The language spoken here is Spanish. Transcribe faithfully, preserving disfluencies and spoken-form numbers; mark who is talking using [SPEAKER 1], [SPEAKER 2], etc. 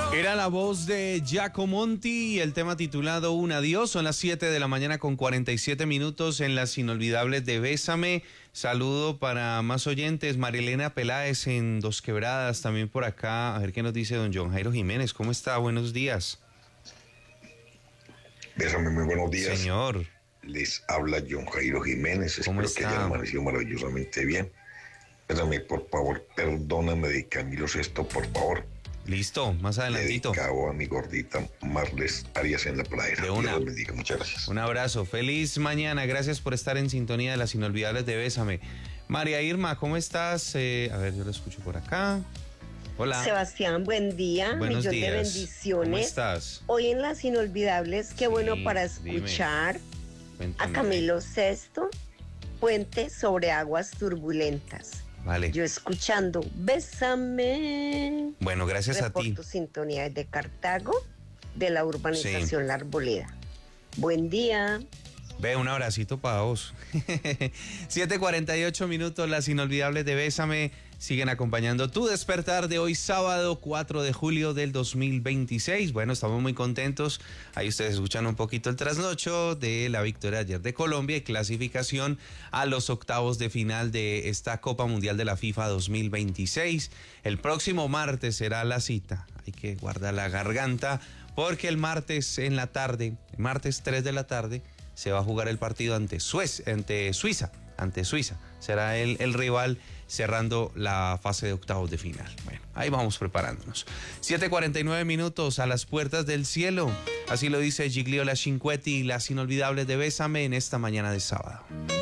[SPEAKER 1] Era la voz de Giacomonti y el tema titulado Un adiós. Son las siete de la mañana con cuarenta y siete minutos en las inolvidables de Bésame. Saludo para más oyentes. Marilena Peláez en Dos Quebradas, también por acá. A ver qué nos dice don John Jairo Jiménez. ¿Cómo está? Buenos días.
[SPEAKER 2] Bésame, muy buenos días.
[SPEAKER 1] Señor.
[SPEAKER 2] Les habla John Jairo Jiménez.
[SPEAKER 1] ¿Cómo
[SPEAKER 2] Espero
[SPEAKER 1] está?
[SPEAKER 2] que hayan amanecido maravillosamente bien. Bésame, por favor, perdóname de Camilo Sesto, por favor.
[SPEAKER 1] Listo, más adelantito.
[SPEAKER 2] Dedicado a mi gordita Marles Arias en la pradera.
[SPEAKER 1] De una.
[SPEAKER 2] Dios los bendiga, muchas gracias.
[SPEAKER 1] Un abrazo, feliz mañana, gracias por estar en sintonía de las inolvidables de Bésame. María Irma, ¿cómo estás? Eh, a ver, yo la escucho por acá. Hola.
[SPEAKER 3] Sebastián, buen día,
[SPEAKER 1] Buenos
[SPEAKER 3] millón
[SPEAKER 1] días.
[SPEAKER 3] de bendiciones.
[SPEAKER 1] ¿Cómo estás?
[SPEAKER 3] Hoy en las inolvidables, qué
[SPEAKER 1] Sí,
[SPEAKER 3] bueno para escuchar
[SPEAKER 1] Cuéntame.
[SPEAKER 3] a Camilo Sesto, Puente sobre aguas turbulentas.
[SPEAKER 1] Vale.
[SPEAKER 3] Yo escuchando Bésame.
[SPEAKER 1] Bueno, gracias a ti.
[SPEAKER 3] Reporto sintonía de Cartago, de la urbanización La Arboleda. Buen día.
[SPEAKER 1] Ve, un abracito para vos. siete cuarenta y ocho minutos, las inolvidables de Bésame siguen acompañando tu despertar de hoy sábado cuatro de julio del dos mil veintiséis. Bueno, estamos muy contentos. Ahí ustedes escuchan un poquito el trasnocho de la victoria ayer de Colombia y clasificación a los octavos de final de esta Copa Mundial de la FIFA dos mil veintiséis. El próximo martes será la cita. Hay que guardar la garganta porque el martes en la tarde, martes tres de la tarde, se va a jugar el partido ante, Suez, ante Suiza, ante Suiza. Será el, el rival cerrando la fase de octavos de final. Bueno, ahí vamos preparándonos. siete cuarenta y nueve minutos a las puertas del cielo. Así lo dice Gigliola Cinquetti y las inolvidables de Bésame en esta mañana de sábado.